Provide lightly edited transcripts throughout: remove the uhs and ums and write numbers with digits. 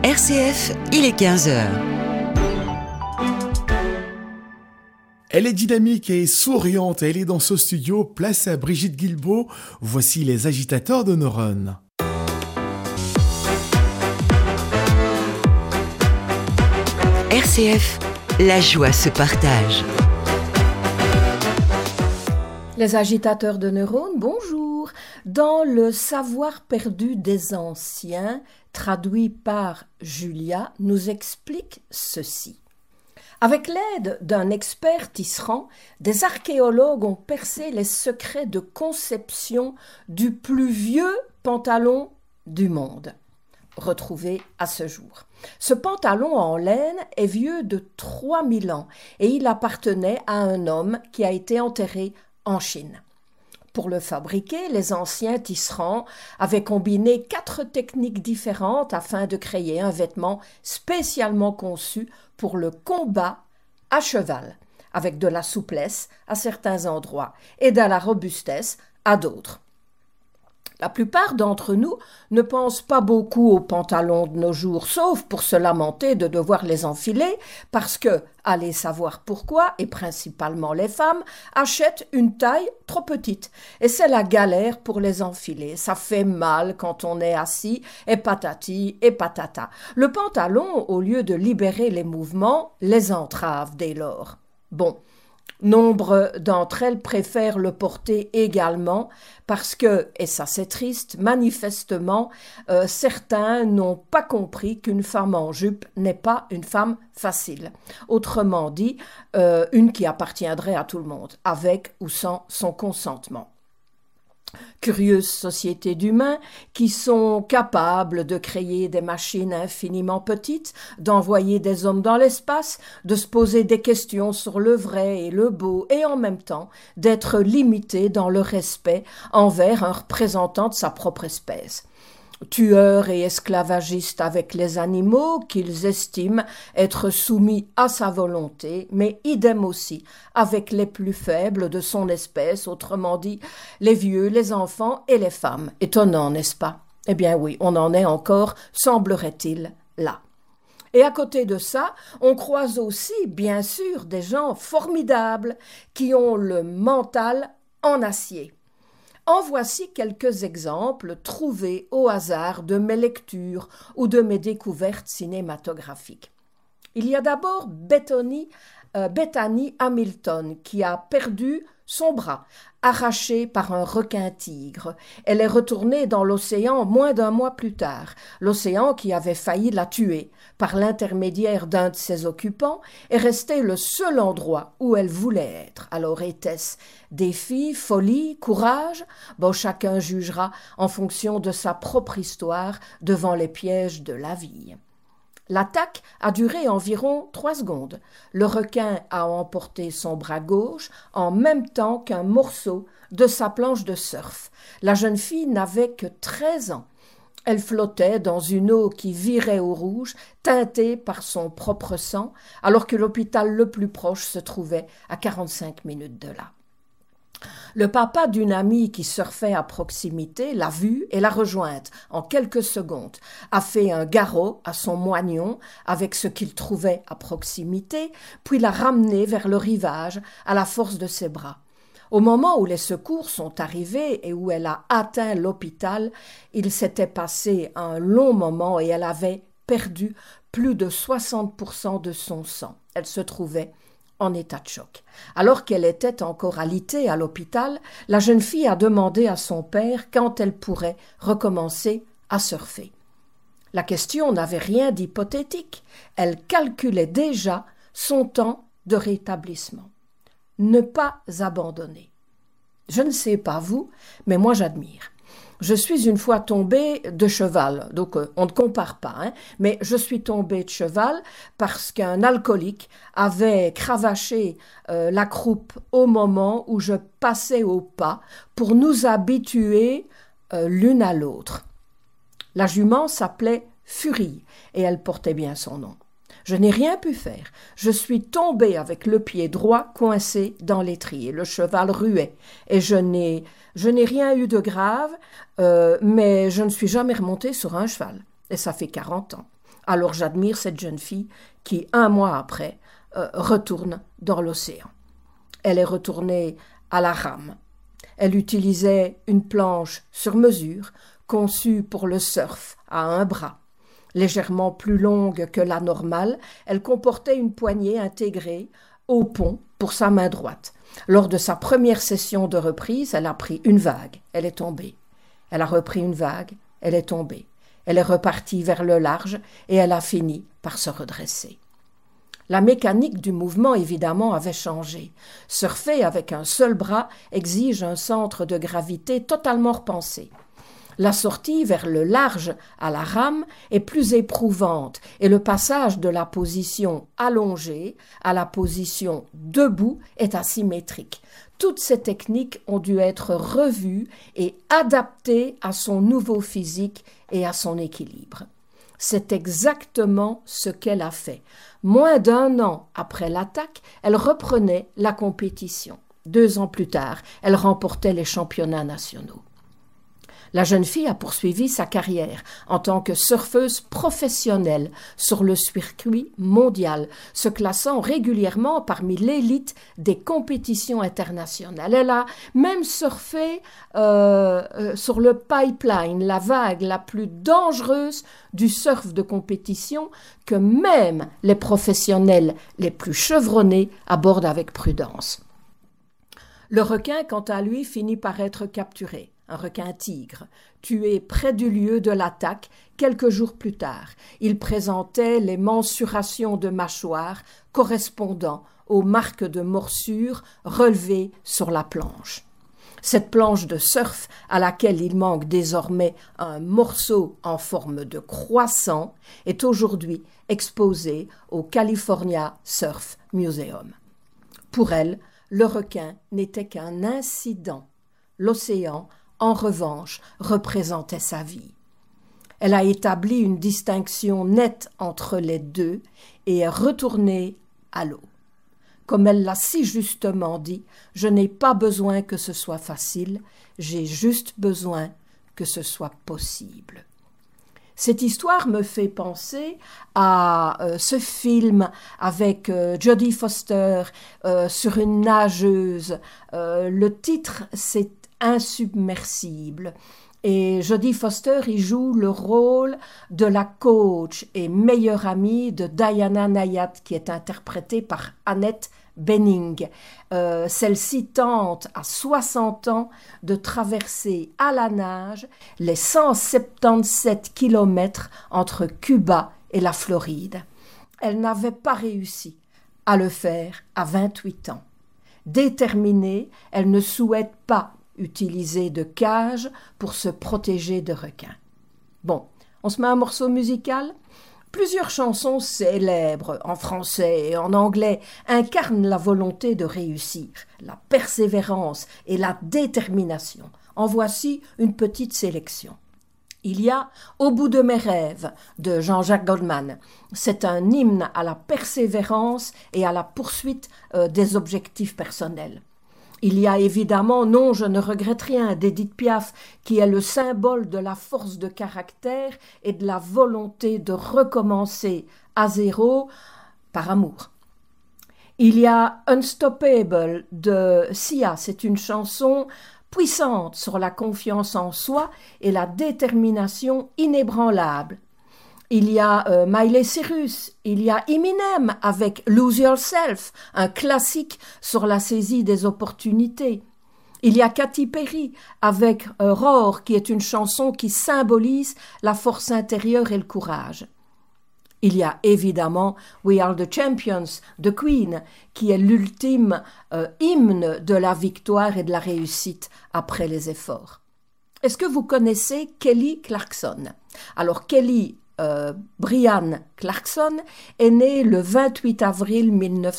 RCF, il est 15h. Elle est dynamique et souriante. Elle est dans ce studio. Place à Brigitte Guilbeault. Voici les agitateurs de neurones. RCF, la joie se partage. Les agitateurs de neurones, bonjour. Dans Le savoir perdu des anciens, traduit par Julia, nous explique ceci. Avec l'aide d'un expert tisserand, des archéologues ont percé les secrets de conception du plus vieux pantalon du monde, retrouvé à ce jour. Ce pantalon en laine est vieux de 3000 ans et il appartenait à un homme qui a été enterré en Chine. Pour le fabriquer, les anciens tisserands avaient combiné 4 techniques différentes afin de créer un vêtement spécialement conçu pour le combat à cheval, avec de la souplesse à certains endroits et de la robustesse à d'autres. La plupart d'entre nous ne pensent pas beaucoup aux pantalons de nos jours, sauf pour se lamenter de devoir les enfiler, parce que, allez savoir pourquoi, et principalement les femmes, achètent une taille trop petite. Et c'est la galère pour les enfiler. Ça fait mal quand on est assis, et patati et patata. Le pantalon, au lieu de libérer les mouvements, les entrave dès lors. Bon. Nombre d'entre elles préfèrent le porter également parce que, et ça c'est triste, manifestement, certains n'ont pas compris qu'une femme en jupe n'est pas une femme facile. Autrement dit, une qui appartiendrait à tout le monde, avec ou sans son consentement. Curieuse société d'humains qui sont capables de créer des machines infiniment petites, d'envoyer des hommes dans l'espace, de se poser des questions sur le vrai et le beau, et en même temps d'être limités dans le respect envers un représentant de sa propre espèce. Tueurs et esclavagistes avec les animaux qu'ils estiment être soumis à sa volonté, mais idem aussi avec les plus faibles de son espèce, autrement dit les vieux, les enfants et les femmes. Étonnant, n'est-ce pas? Eh bien oui, on en est encore, semblerait-il, là. Et à côté de ça, on croise aussi, bien sûr, des gens formidables qui ont le mental en acier. En voici quelques exemples trouvés au hasard de mes lectures ou de mes découvertes cinématographiques. Il y a d'abord Bethany Hamilton qui a perdu son bras, arraché par un requin-tigre. Elle est retournée dans l'océan moins d'un mois plus tard, l'océan qui avait failli la tuer. Par l'intermédiaire d'un de ses occupants, est resté le seul endroit où elle voulait être. Alors était-ce défi, folie, courage? Bon, chacun jugera en fonction de sa propre histoire devant les pièges de la vie. L'attaque a duré environ 3 secondes. Le requin a emporté son bras gauche en même temps qu'un morceau de sa planche de surf. La jeune fille n'avait que 13 ans. Elle flottait dans une eau qui virait au rouge, teintée par son propre sang, alors que l'hôpital le plus proche se trouvait à 45 minutes de là. Le papa d'une amie qui surfait à proximité l'a vue et l'a rejointe en quelques secondes, a fait un garrot à son moignon avec ce qu'il trouvait à proximité, puis l'a ramené vers le rivage à la force de ses bras. Au moment où les secours sont arrivés et où elle a atteint l'hôpital, il s'était passé un long moment et elle avait perdu plus de 60% de son sang. Elle se trouvait en état de choc. Alors qu'elle était encore alitée à l'hôpital, la jeune fille a demandé à son père quand elle pourrait recommencer à surfer. La question n'avait rien d'hypothétique. Elle calculait déjà son temps de rétablissement. Ne pas abandonner. Je ne sais pas vous, mais moi j'admire. Je suis une fois tombée de cheval, donc on ne compare pas, mais je suis tombée de cheval parce qu'un alcoolique avait cravaché la croupe au moment où je passais au pas pour nous habituer l'une à l'autre. La jument s'appelait Furie et elle portait bien son nom. Je n'ai rien pu faire. Je suis tombée avec le pied droit coincé dans l'étrier. Le cheval ruait et je n'ai rien eu de grave, mais je ne suis jamais remontée sur un cheval. Et ça fait 40 ans. Alors j'admire cette jeune fille qui, 1 mois après, retourne dans l'océan. Elle est retournée à la rame. Elle utilisait une planche sur mesure, conçue pour le surf à un bras. Légèrement plus longue que la normale, elle comportait une poignée intégrée au pont pour sa main droite. Lors de sa première session de reprise, elle a pris une vague, elle est tombée. Elle a repris une vague, elle est tombée. Elle est repartie vers le large et elle a fini par se redresser. La mécanique du mouvement, évidemment, avait changé. Surfer avec un seul bras exige un centre de gravité totalement repensé. La sortie vers le large à la rame est plus éprouvante et le passage de la position allongée à la position debout est asymétrique. Toutes ces techniques ont dû être revues et adaptées à son nouveau physique et à son équilibre. C'est exactement ce qu'elle a fait. Moins d'1 an après l'attaque, elle reprenait la compétition. 2 ans plus tard, elle remportait les championnats nationaux. La jeune fille a poursuivi sa carrière en tant que surfeuse professionnelle sur le circuit mondial, se classant régulièrement parmi l'élite des compétitions internationales. Elle a même surfé sur le pipeline, la vague la plus dangereuse du surf de compétition que même les professionnels les plus chevronnés abordent avec prudence. Le requin, quant à lui, finit par être capturé. Un requin-tigre, tué près du lieu de l'attaque quelques jours plus tard. Il présentait les mensurations de mâchoire correspondant aux marques de morsure relevées sur la planche. Cette planche de surf, à laquelle il manque désormais un morceau en forme de croissant, est aujourd'hui exposée au California Surf Museum. Pour elle, le requin n'était qu'un incident. L'océan, en revanche, représentait sa vie. Elle a établi une distinction nette entre les deux et est retournée à l'eau. Comme elle l'a si justement dit, je n'ai pas besoin que ce soit facile, j'ai juste besoin que ce soit possible. Cette histoire me fait penser à ce film avec Jodie Foster sur une nageuse. Le titre, c'est Insubmersible. Et Jodie Foster y joue le rôle de la coach et meilleure amie de Diana Nayat, qui est interprétée par Annette Bening. Celle-ci tente à 60 ans de traverser à la nage les 177 kilomètres entre Cuba et la Floride. Elle n'avait pas réussi à le faire à 28 ans. Déterminée, elle ne souhaite pas utiliser de cage pour se protéger de requins. Bon, on se met un morceau musical ? Plusieurs chansons célèbres en français et en anglais incarnent la volonté de réussir, la persévérance et la détermination. En voici une petite sélection. Il y a « Au bout de mes rêves » de Jean-Jacques Goldman. C'est un hymne à la persévérance et à la poursuite des objectifs personnels. Il y a évidemment « Non, je ne regrette rien » d'Édith Piaf, qui est le symbole de la force de caractère et de la volonté de recommencer à zéro par amour. Il y a « Unstoppable » de Sia, c'est une chanson puissante sur la confiance en soi et la détermination inébranlable. Il y a Miley Cyrus, il y a Eminem avec Lose Yourself, un classique sur la saisie des opportunités. Il y a Katy Perry avec Roar, qui est une chanson qui symbolise la force intérieure et le courage. Il y a évidemment We Are the Champions de Queen, qui est l'ultime hymne de la victoire et de la réussite après les efforts. Est-ce que vous connaissez Kelly Clarkson ? Alors Kelly Brianne Clarkson est née le 28 avril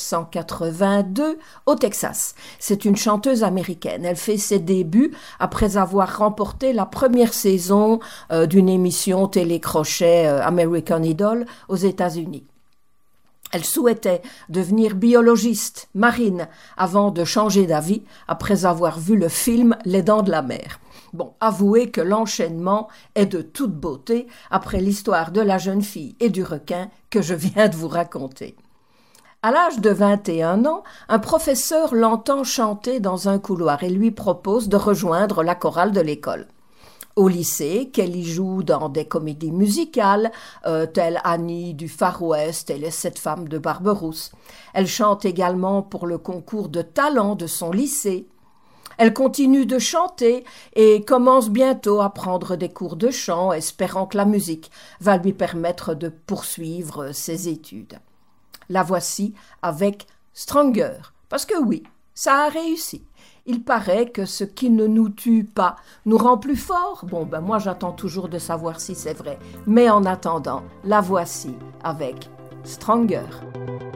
1982 au Texas. C'est une chanteuse américaine. Elle fait ses débuts après avoir remporté la première saison d'une émission télécrochet American Idol aux États-Unis. Elle souhaitait devenir biologiste marine avant de changer d'avis après avoir vu le film Les Dents de la Mer. Bon, avouez que l'enchaînement est de toute beauté après l'histoire de la jeune fille et du requin que je viens de vous raconter. À l'âge de 21 ans, un professeur l'entend chanter dans un couloir et lui propose de rejoindre la chorale de l'école. Au lycée, Kelly joue dans des comédies musicales, telles Annie du Far West et les 7 femmes de Barberousse. Elle chante également pour le concours de talent de son lycée. Elle continue de chanter et commence bientôt à prendre des cours de chant, espérant que la musique va lui permettre de poursuivre ses études. La voici avec Stronger, parce que oui, ça a réussi. Il paraît que ce qui ne nous tue pas nous rend plus forts. Bon, moi j'attends toujours de savoir si c'est vrai. Mais en attendant, la voici avec Stronger.